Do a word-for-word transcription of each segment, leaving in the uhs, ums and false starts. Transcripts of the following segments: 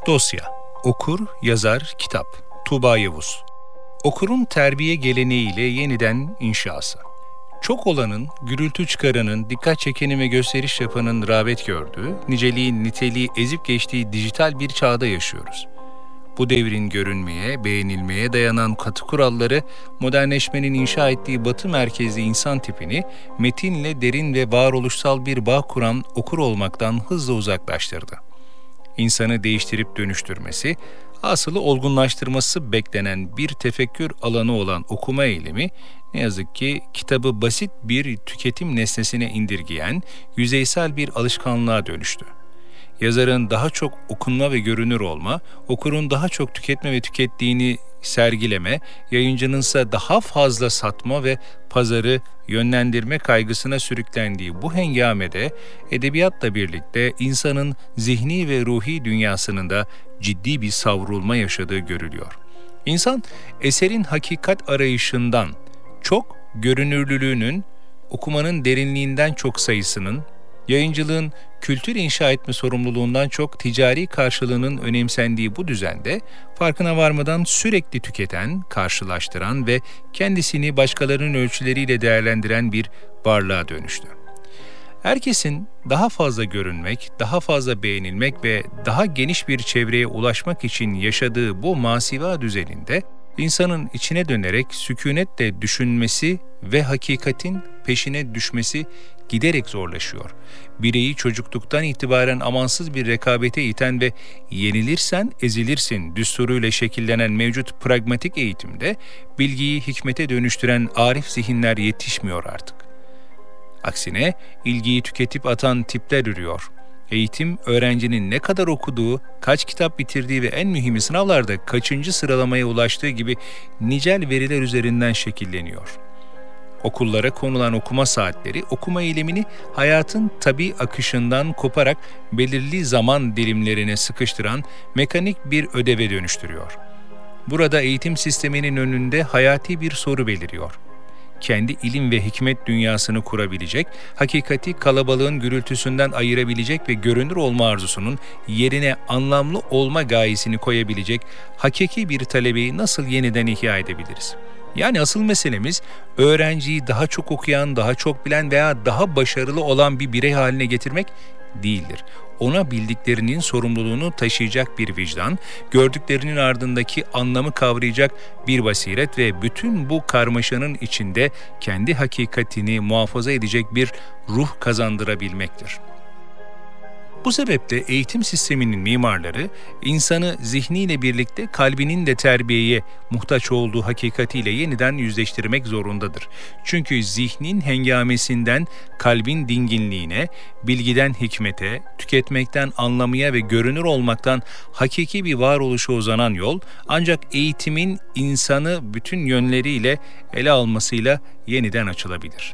Dosya, okur, yazar, kitap. Tuğba Yavuz. Okurun terbiye geleneğiyle yeniden inşası. Çok olanın, gürültü çıkaranın, dikkat çekeni ve gösteriş yapanın rağbet gördüğü, niceliğin niteliği ezip geçtiği dijital bir çağda yaşıyoruz. Bu devrin görünmeye, beğenilmeye dayanan katı kuralları, modernleşmenin inşa ettiği batı merkezli insan tipini, metinle derin ve varoluşsal bir bağ kuran okur olmaktan hızla uzaklaştırdı. İnsanı değiştirip dönüştürmesi, hasılı olgunlaştırması beklenen bir tefekkür alanı olan okuma eylemi, ne yazık ki kitabı basit bir tüketim nesnesine indirgeyen, yüzeysel bir alışkanlığa dönüştü. Yazarın daha çok okunma ve görünür olma, okurun daha çok tüketme ve tükettiğini sergileme, yayıncınınsa daha fazla satma ve pazarı yönlendirme kaygısına sürüklendiği bu hengamede edebiyatla birlikte insanın zihni ve ruhi dünyasının da ciddi bir savrulma yaşadığı görülüyor. İnsan eserin hakikat arayışından çok görünürlülüğünün, okumanın derinliğinden çok sayısının, yayıncılığın kültür inşa etme sorumluluğundan çok ticari karşılığının önemsendiği bu düzende farkına varmadan sürekli tüketen, karşılaştıran ve kendisini başkalarının ölçüleriyle değerlendiren bir varlığa dönüştü. Herkesin daha fazla görünmek, daha fazla beğenilmek ve daha geniş bir çevreye ulaşmak için yaşadığı bu masiva düzeninde insanın içine dönerek sükunetle düşünmesi ve hakikatin peşine düşmesi giderek zorlaşıyor. Bireyi çocukluktan itibaren amansız bir rekabete iten ve yenilirsen ezilirsin düsturuyla şekillenen mevcut pragmatik eğitimde bilgiyi hikmete dönüştüren arif zihinler yetişmiyor artık. Aksine ilgiyi tüketip atan tipler ürüyor. Eğitim, öğrencinin ne kadar okuduğu, kaç kitap bitirdiği ve en mühimi sınavlarda kaçıncı sıralamaya ulaştığı gibi nicel veriler üzerinden şekilleniyor. Okullara konulan okuma saatleri, okuma eylemini hayatın tabii akışından koparak belirli zaman dilimlerine sıkıştıran mekanik bir ödeve dönüştürüyor. Burada eğitim sisteminin önünde hayati bir soru beliriyor. Kendi ilim ve hikmet dünyasını kurabilecek, hakikati kalabalığın gürültüsünden ayırabilecek ve görünür olma arzusunun yerine anlamlı olma gayesini koyabilecek hakiki bir talebeyi nasıl yeniden ihya edebiliriz? Yani asıl meselemiz öğrenciyi daha çok okuyan, daha çok bilen veya daha başarılı olan bir birey haline getirmek değildir. Ona bildiklerinin sorumluluğunu taşıyacak bir vicdan, gördüklerinin ardındaki anlamı kavrayacak bir basiret ve bütün bu karmaşanın içinde kendi hakikatini muhafaza edecek bir ruh kazandırabilmektir. Bu sebeple eğitim sisteminin mimarları, insanı zihniyle birlikte kalbinin de terbiyeye muhtaç olduğu hakikatiyle yeniden yüzleştirmek zorundadır. Çünkü zihnin hengamesinden kalbin dinginliğine, bilgiden hikmete, tüketmekten anlamaya ve görünür olmaktan hakiki bir varoluşa uzanan yol, ancak eğitimin insanı bütün yönleriyle ele almasıyla yeniden açılabilir.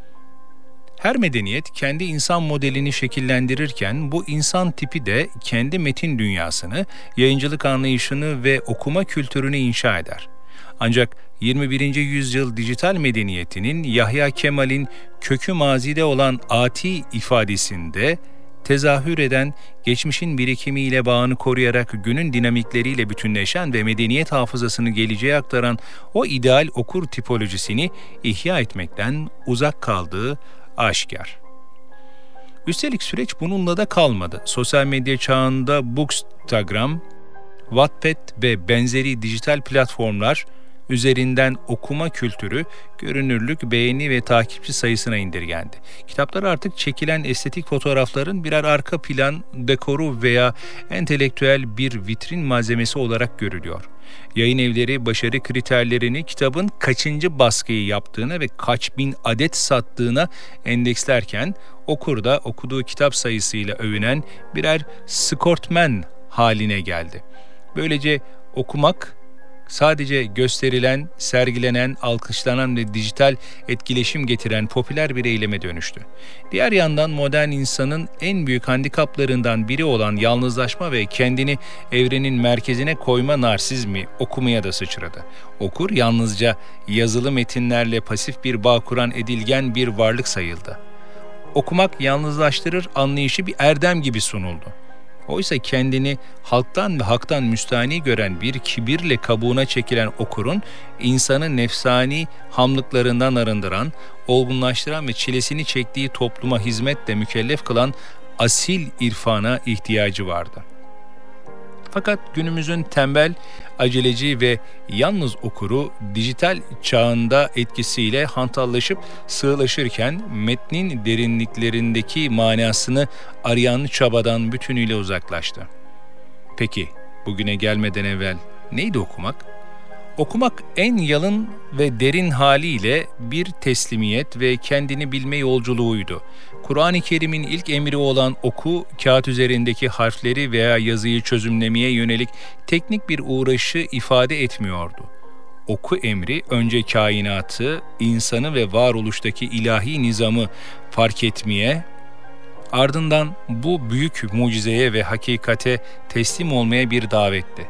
Her medeniyet kendi insan modelini şekillendirirken bu insan tipi de kendi metin dünyasını, yayıncılık anlayışını ve okuma kültürünü inşa eder. Ancak yirmi birinci yüzyıl dijital medeniyetinin Yahya Kemal'in kökü mazide olan ati ifadesinde tezahür eden, geçmişin birikimiyle bağını koruyarak günün dinamikleriyle bütünleşen ve medeniyet hafızasını geleceğe aktaran o ideal okur tipolojisini ihya etmekten uzak kaldığı aşikar. Üstelik süreç bununla da kalmadı. Sosyal medya çağında Bookstagram, Wattpad ve benzeri dijital platformlar üzerinden okuma kültürü, görünürlük, beğeni ve takipçi sayısına indirgendi. Kitaplar artık çekilen estetik fotoğrafların birer arka plan, dekoru veya entelektüel bir vitrin malzemesi olarak görülüyor. Yayın evleri başarı kriterlerini kitabın kaçıncı baskıyı yaptığına ve kaç bin adet sattığına endekslerken, okur da okuduğu kitap sayısıyla övünen birer skortmen haline geldi. Böylece okumak, sadece gösterilen, sergilenen, alkışlanan ve dijital etkileşim getiren popüler bir eyleme dönüştü. Diğer yandan modern insanın en büyük handikaplarından biri olan yalnızlaşma ve kendini evrenin merkezine koyma narsizmi okumaya da sıçradı. Okur yalnızca yazılı metinlerle pasif bir bağ kuran edilgen bir varlık sayıldı. Okumak yalnızlaştırır anlayışı bir erdem gibi sunuldu. Oysa kendini halktan ve haktan müstahni gören bir kibirle kabuğuna çekilen okurun, insanı nefsani hamlıklarından arındıran, olgunlaştıran ve çilesini çektiği topluma hizmetle mükellef kılan asil irfana ihtiyacı vardı. Fakat günümüzün tembel, aceleci ve yalnız okuru dijital çağında etkisiyle hantallaşıp sığlaşırken metnin derinliklerindeki manasını arayan çabadan bütünüyle uzaklaştı. Peki bugüne gelmeden evvel neydi okumak? Okumak en yalın ve derin haliyle bir teslimiyet ve kendini bilme yolculuğuydu. Kur'an-ı Kerim'in ilk emri olan oku, kağıt üzerindeki harfleri veya yazıyı çözümlemeye yönelik teknik bir uğraşı ifade etmiyordu. Oku emri önce kainatı, insanı ve varoluştaki ilahi nizamı fark etmeye, ardından bu büyük mucizeye ve hakikate teslim olmaya bir davetti.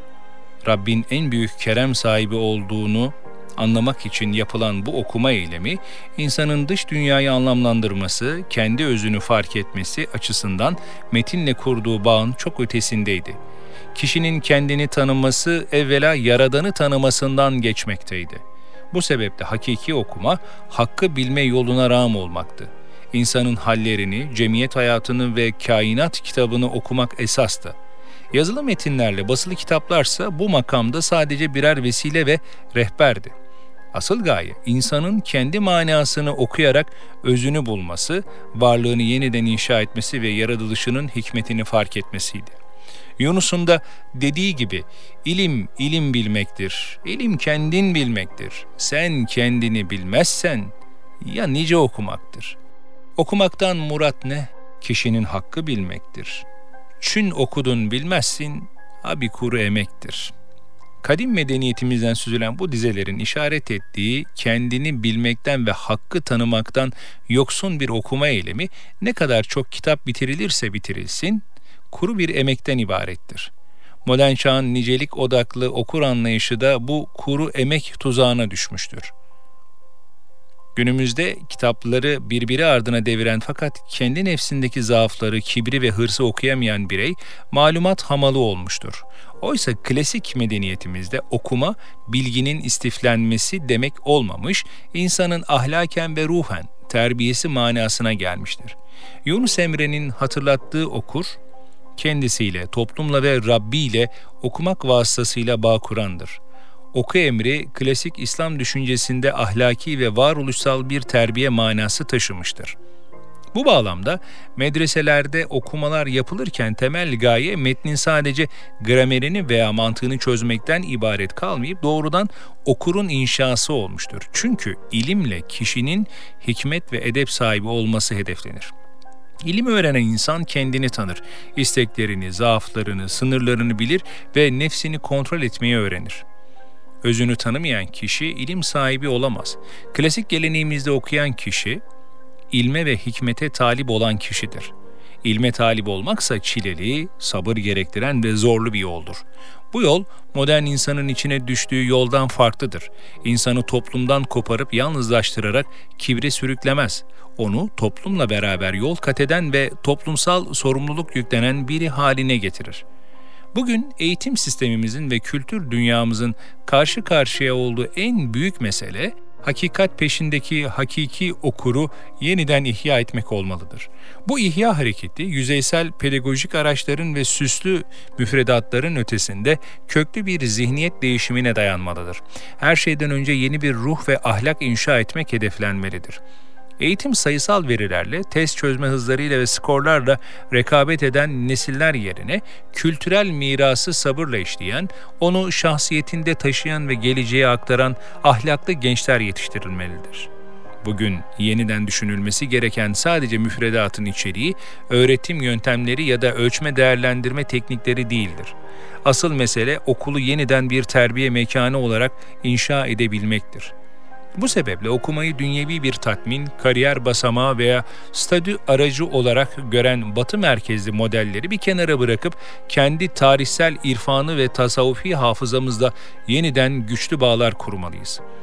Rabbin en büyük kerem sahibi olduğunu anlamak için yapılan bu okuma eylemi, insanın dış dünyayı anlamlandırması, kendi özünü fark etmesi açısından metinle kurduğu bağın çok ötesindeydi. Kişinin kendini tanıması evvela Yaradan'ı tanımasından geçmekteydi. Bu sebeple hakiki okuma, hakkı bilme yoluna rağm olmaktı. İnsanın hallerini, cemiyet hayatını ve kainat kitabını okumak esastı. Yazılı metinlerle basılı kitaplarsa bu makamda sadece birer vesile ve rehberdi. Asıl gaye, insanın kendi manasını okuyarak özünü bulması, varlığını yeniden inşa etmesi ve yaratılışının hikmetini fark etmesiydi. Yunus'un da dediği gibi, ilim, ilim bilmektir, ilim kendin bilmektir. Sen kendini bilmezsen, ya nice okumaktır. Okumaktan murat ne? Kişinin hakkı bilmektir. Çün okudun bilmezsin, abi kuru emektir. Kadim medeniyetimizden süzülen bu dizelerin işaret ettiği kendini bilmekten ve hakkı tanımaktan yoksun bir okuma eylemi ne kadar çok kitap bitirilirse bitirilsin, kuru bir emekten ibarettir. Modern çağın nicelik odaklı okur anlayışı da bu kuru emek tuzağına düşmüştür. Günümüzde kitapları birbiri ardına deviren fakat kendi nefsindeki zaafları, kibri ve hırsı okuyamayan birey malumat hamalı olmuştur. Oysa klasik medeniyetimizde okuma, bilginin istiflenmesi demek olmamış, insanın ahlaken ve ruhen terbiyesi manasına gelmiştir. Yunus Emre'nin hatırlattığı okur, kendisiyle, toplumla ve Rabbi ile okumak vasıtasıyla bağ kurandır. Oku emri, klasik İslam düşüncesinde ahlaki ve varoluşsal bir terbiye manası taşımıştır. Bu bağlamda medreselerde okumalar yapılırken temel gaye metnin sadece gramerini veya mantığını çözmekten ibaret kalmayıp doğrudan okurun inşası olmuştur. Çünkü ilimle kişinin hikmet ve edep sahibi olması hedeflenir. İlim öğrenen insan kendini tanır, isteklerini, zaaflarını, sınırlarını bilir ve nefsini kontrol etmeyi öğrenir. Özünü tanımayan kişi ilim sahibi olamaz. Klasik geleneğimizde okuyan kişi, ilme ve hikmete talip olan kişidir. İlme talip olmaksa çileli, sabır gerektiren ve zorlu bir yoldur. Bu yol, modern insanın içine düştüğü yoldan farklıdır. İnsanı toplumdan koparıp yalnızlaştırarak kibre sürüklemez. Onu toplumla beraber yol kat eden ve toplumsal sorumluluk yüklenen biri haline getirir. Bugün eğitim sistemimizin ve kültür dünyamızın karşı karşıya olduğu en büyük mesele, hakikat peşindeki hakiki okuru yeniden ihya etmek olmalıdır. Bu ihya hareketi, yüzeysel pedagojik araçların ve süslü müfredatların ötesinde köklü bir zihniyet değişimine dayanmalıdır. Her şeyden önce yeni bir ruh ve ahlak inşa etmek hedeflenmelidir. Eğitim sayısal verilerle, test çözme hızlarıyla ve skorlarla rekabet eden nesiller yerine kültürel mirası sabırla işleyen, onu şahsiyetinde taşıyan ve geleceğe aktaran ahlaklı gençler yetiştirilmelidir. Bugün yeniden düşünülmesi gereken sadece müfredatın içeriği, öğretim yöntemleri ya da ölçme değerlendirme teknikleri değildir. Asıl mesele okulu yeniden bir terbiye mekanı olarak inşa edebilmektir. Bu sebeple okumayı dünyevi bir tatmin, kariyer basamağı veya statü aracı olarak gören Batı merkezli modelleri bir kenara bırakıp kendi tarihsel irfanı ve tasavvufi hafızamızda yeniden güçlü bağlar kurmalıyız.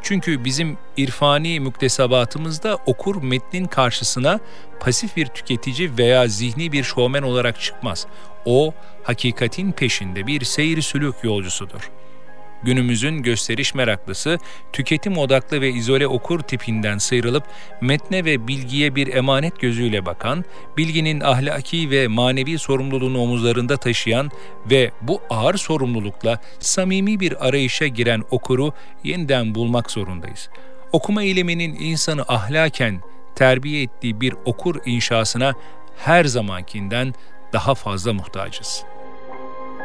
Çünkü bizim irfani müktesebatımızda okur metnin karşısına pasif bir tüketici veya zihni bir şovmen olarak çıkmaz. O, hakikatin peşinde bir seyir sülük yolcusudur. Günümüzün gösteriş meraklısı, tüketim odaklı ve izole okur tipinden sıyrılıp metne ve bilgiye bir emanet gözüyle bakan, bilginin ahlaki ve manevi sorumluluğunu omuzlarında taşıyan ve bu ağır sorumlulukla samimi bir arayışa giren okuru yeniden bulmak zorundayız. Okuma eyleminin insanı ahlaken terbiye ettiği bir okur inşasına her zamankinden daha fazla muhtacız.